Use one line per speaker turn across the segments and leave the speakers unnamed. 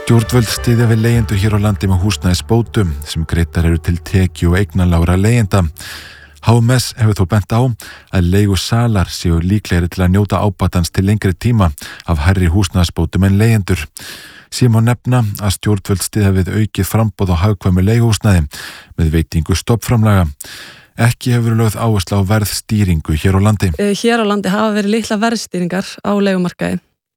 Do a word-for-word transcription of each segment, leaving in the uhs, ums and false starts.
Stjórnvöld styðja við leigjendur hér á landi með húsnæðisbótum sem greiddar eru til tekju- og eignarlágra leigjenda. H M S hefur þó bent á að leigusalar séu líklegri til að njóta ábatans til lengri tíma af hærri húsnæðisbótum en leigjendur. Síðan má nefna að stjórnvöld styðja við aukið framboð á hagkvæmu leiguhúsnæði með veitingu stofnframlaga. Ekki hefur lögð áhersla á verðstýringu hér á landi.
Hér á landi hafa verið litla verðstýringar á leigumarkaði.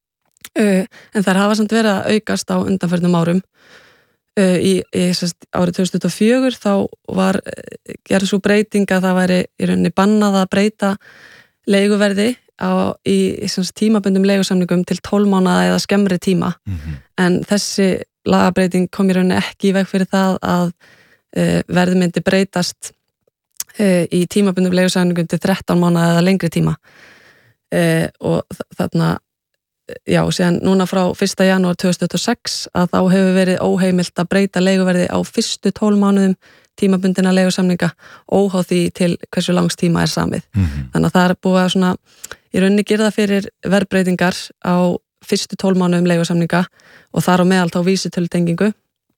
Uh, en þær hafa samt verið að aukast á undanförnum árum. Uh, í, í sest, árið tvö þúsund og fjögur þá var gerð svo breyting að það væri í rauninni bannað að breyta leiguverði á, í, í sest, tímabundum leigusamningum til tólf mánaða eða skemmri tíma. Mm-hmm. En þessi lagabreyting kom í rauninni ekki í veg fyrir það að uh, verði myndi breytast uh, í tímabundum leigusamningum til þrettán mánaða eða lengri tíma. Uh, og þarna Já, síðan núna frá fyrsta janúar tvö þúsund tuttugu og sex að þá hefur verið óheimilt að breyta leiguverði á fyrstu tólf mánuðum tímabundina leigusamninga óháð því til hversu langs tíma er samið. Mm-hmm. Þannig að það er búið að svona í rauninni girða fyrir verðbreytingar á fyrstu tólf mánuðum leigusamninga og þar á meðal þá vísitölutengingu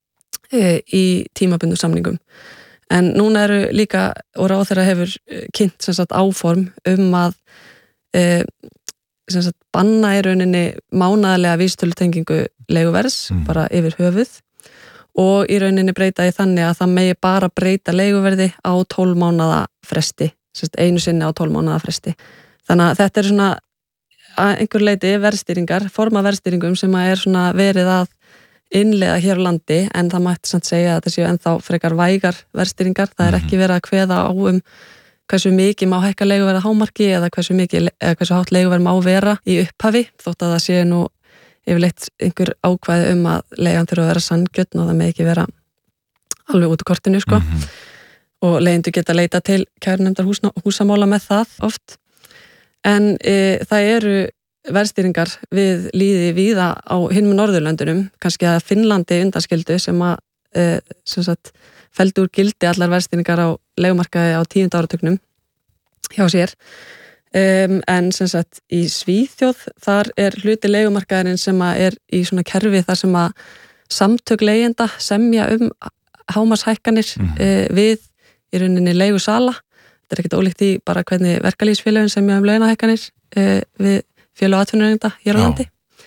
e, í tímabundum samningum. En núna eru líka, og ráðherra hefur kynnt sem sagt áform um að e, sem sagt banna í rauninni mánaðarlega vísitölutengingu leiguverðs mm. bara yfir höfuð og í rauninni breyta í þannig að það megi bara breyta leiguverði á tólf mánaða fresti, sem sagt einu sinni á tólf mánaða fresti. Þannig að þetta er svona að einhver leiti verðstýringar, forma verðstýringum sem að er svona verið að innleiða hér á landi en það mætti samt segja að þetta séu ennþá frekar vægar verðstýringar, það er ekki verið að kveða á um hversu mikið má hækka leiguverð að hámarki eða hversu mikið, eða hversu hátt leiguverð má vera í upphafi, þótt að það sé nú yfirleitt einhver ákvæði um að leigan þurfa að vera sanngjörn og það með ekki vera alveg út úr kortinu, sko. Mm-hmm. Og leigjendur geta leita til kærunefndar húsna, húsamála með það oft. En e, það eru verðstýringar við líði víða á hinum Norðurlöndunum, kannski að Finnlandi undanskildu sem að e, sem sagt felldi úr gildi allar verðstýringar á leigumarkaði á tíunda áratugnum hjá sér. Um, en sem sagt í Svíþjóð þar er hluti leigumarkaðurinn sem að er í svona kerfi þar sem að samtök leigjenda semja um hámarkshækkanir mm. uh, við í rauninni leigusala. Þetta er ekkert ólíkt í bara hvernig verkalýðsfélögin semja um launahækkanir uh, við félög atvinnurekenda hér á landi.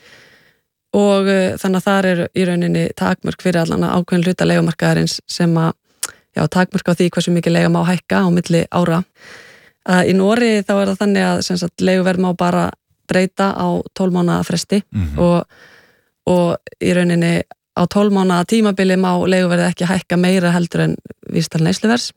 Og uh, þannig að þar er í rauninni takmörk fyrir allan ákveðin hluta leigumarkaðarins sem að, já, takmörk á því hversu mikið leiga má hækka á milli ára. Uh, í Noregi þá er það þannig að sem sagt, leiguverð má bara breyta á tólf mánaða fresti mm-hmm. og, og í rauninni á tólf mánaða tímabili má leiguverði ekki hækka meira heldur en vísital neysluverðs.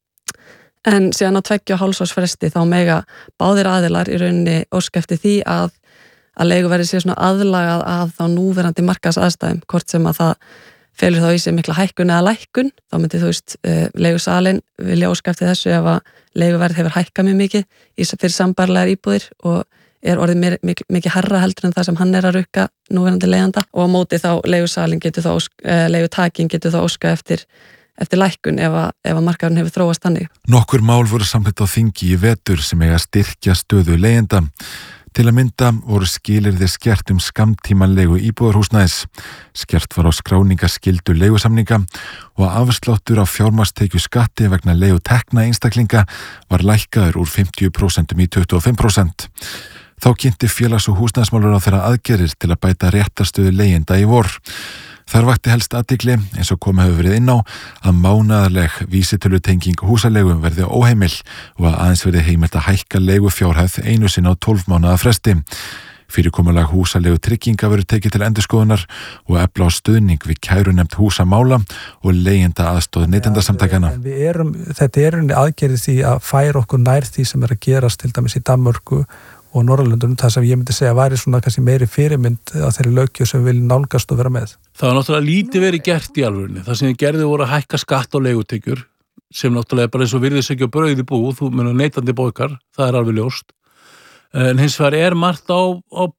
En síðan á tveggja og hálfs árs fresti þá mega báðir aðilar í rauninni óska eftir því að að leiguverði sé svona aðlagað að þá núverandi markaðsaðstæðum, hvort sem að það felur þá í sig mikla hækkun eða lækkun, þá myndi þú veist leigusalinn vilja óska eftir þessu ef að leiguverð hefur hækkað mjög mikið fyrir sambærilegar íbúðir og er orðið mikið, mikið, mikið herra heldur en það sem hann er að rukka núverandi leigjanda og á móti þá leigusalinn getur þá, leigutakin getur þá óska eftir eftir lækkun ef að, ef að markaðurinn hefur þróast þannig.
Nokkur mál voru samþykkt á þingi í vetur sem eiga að styrkja stöðu leigjenda. Til að mynda voru skilyrðir skert um skammtímalegu íbúðarhúsnæðis. Skert var á skráningaskyldu leigusamninga og afsláttur á fjármagnstekju skatti vegna leigutekna einstaklinga var lækkaður úr fimmtíu prósent í tuttugu og fimm prósent. Þá kynnti félags- og húsnæðismálur á þeirra aðgerðir til að bæta réttarstöðu leigjenda í vor. Þar vakti helst athygli, eins og komið hefur verið inn á, að mánaðarleg vísitölutenging húsalegu verði óheimil og að aðeins verði heimilt að hækka leigufjárhæð einu sinni á tólf mánaða fresti. Fyrirkomulag húsalegu trygginga verður tekið til endurskoðunar og efla á stuðning við kærunefnd húsamála og leigjenda aðstoð neytendasamtakana.
Ja, við erum, þetta er aðgerðið því að færa okkur nær því sem er að gerast til dæmis í Danmörku og Norðurlöndunum, það sem ég myndi segja væri svona kannski meiri fyrirmynd að þeirri löggjöf sem við viljum nálgast og vera með.
Það var náttúrulega lítið verið gert í alvörunni. Það sem þið gerði voru að hækka skatt á leigutekjur sem náttúrulega bara eins og virðist ekki á brauði búð, þú meina neytandi borgar, það er alveg ljóst. En hins vegar er margt á, á